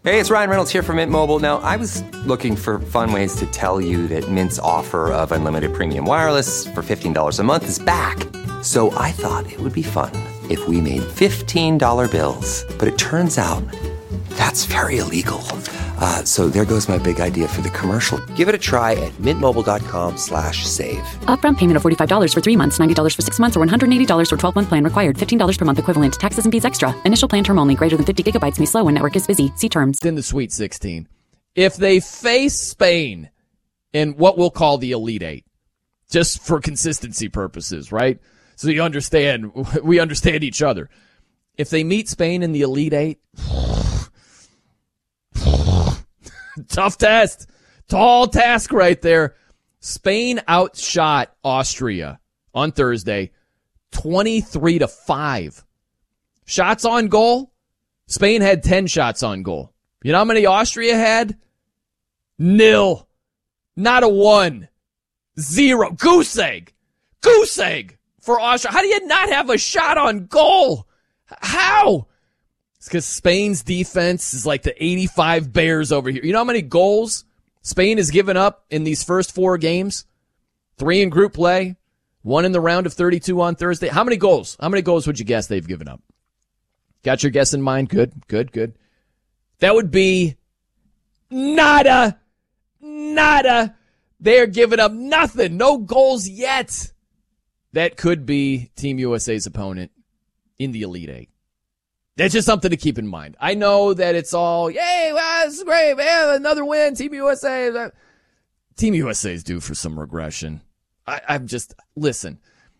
Hey, it's Ryan Reynolds here from Mint Mobile. Now, I was looking for fun ways to tell you that Mint's offer of unlimited premium wireless for $15 a month is back. So I thought it would be fun if we made $15 bills. But it turns out that's very illegal. So there goes my big idea for the commercial. Give it a try at mintmobile.com/save. Upfront payment of $45 for 3 months, $90 for 6 months, or $180 for 12-month plan required. $15 per month equivalent. Taxes and fees extra. Initial plan term only. Greater than 50 gigabytes may slow when network is busy. See terms. In the Sweet 16. If they face Spain in what we'll call the Elite Eight, just for consistency purposes, right? So you understand, we understand each other. If they meet Spain in the Elite Eight, tough test. Tall task right there. Spain outshot Austria on Thursday 23-5. Shots on goal, Spain had 10 shots on goal. You know how many Austria had? 0. Not a 1. 0. Goose egg. Goose egg for Austria. How do you not have a shot on goal? How? It's because Spain's defense is like the 85 Bears over here. You know how many goals Spain has given up in these first 4 games? 3 in group play, 1 in the round of 32 on Thursday. How many goals? How many goals would you guess they've given up? Got your guess in mind? Good. That would be nada. They're giving up nothing. No goals yet. That could be Team USA's opponent in the Elite Eight. That's just something to keep in mind. I know that it's all, yay, wow, this is great, man, another win, Team USA. Team USA is due for some regression. Listen,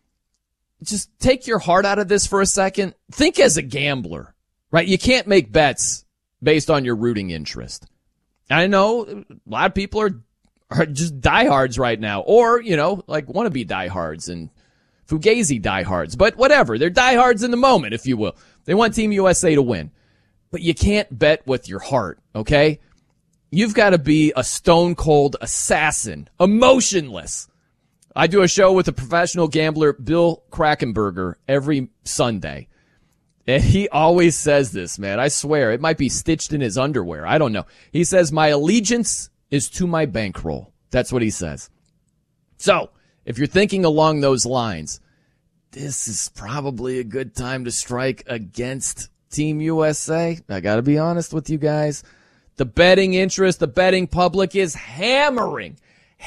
just take your heart out of this for a second. Think as a gambler, right? You can't make bets based on your rooting interest. I know a lot of people are just diehards right now, or, like wannabe diehards and Fugazi diehards, but whatever. They're diehards in the moment, if you will. They want Team USA to win. But you can't bet with your heart, okay? You've got to be a stone-cold assassin, emotionless. I do a show with a professional gambler, Bill Krakenberger, every Sunday. And he always says this, man. I swear, it might be stitched in his underwear. I don't know. He says, my allegiance is to my bankroll. That's what he says. So, if you're thinking along those lines, this is probably a good time to strike against Team USA. I got to be honest with you guys. The betting interest, the betting public is hammering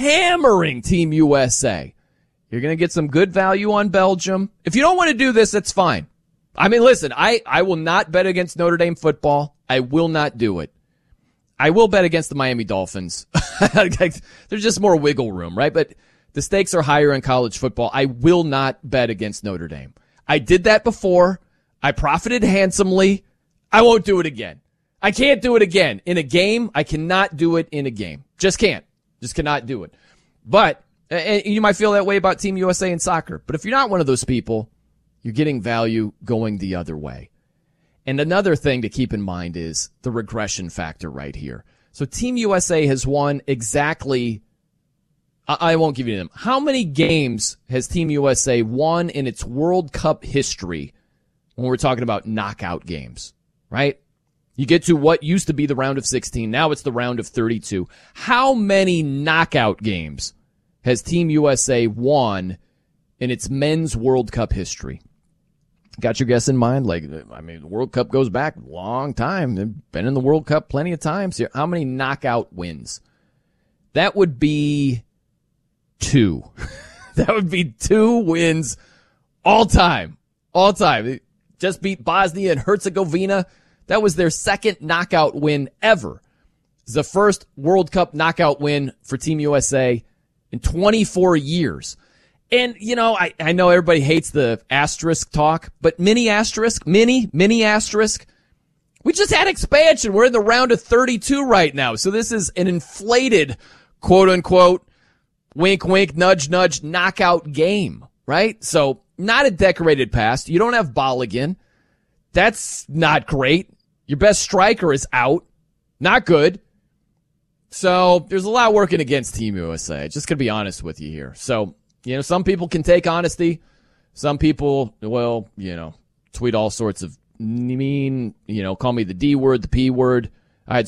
Team USA. You're going to get some good value on Belgium. If you don't want to do this, that's fine. I mean, listen, I will not bet against Notre Dame football. I will not do it. I will bet against the Miami Dolphins. There's just more wiggle room, right? But the stakes are higher in college football. I will not bet against Notre Dame. I did that before. I profited handsomely. I won't do it again. I can't do it again. In a game, I cannot do it in a game. Just can't. Just cannot do it. But, and you might feel that way about Team USA in soccer. But if you're not one of those people, you're getting value going the other way. And another thing to keep in mind is the regression factor right here. So Team USA has won exactly, I won't give you them. How many games has Team USA won in its World Cup history when we're talking about knockout games, right? You get to what used to be the round of 16. Now it's the round of 32. How many knockout games has Team USA won in its men's World Cup history? Got your guess in mind? The World Cup goes back a long time. They've been in the World Cup plenty of times. How many knockout wins? That would be 2. That would be 2 wins all time. All time. They just beat Bosnia and Herzegovina. That was their second knockout win ever. It's the first World Cup knockout win for Team USA in 24 years. And, I know everybody hates the asterisk talk, but mini asterisk. We just had expansion. We're in the round of 32 right now. So this is an inflated, quote unquote, wink, wink, nudge, nudge, knockout game, right? So not a decorated past. You don't have Balogun. That's not great. Your best striker is out. Not good. So there's a lot working against Team USA. Just gonna be honest with you here. So, some people can take honesty. Some people, tweet all sorts of mean, call me the D word, the P word.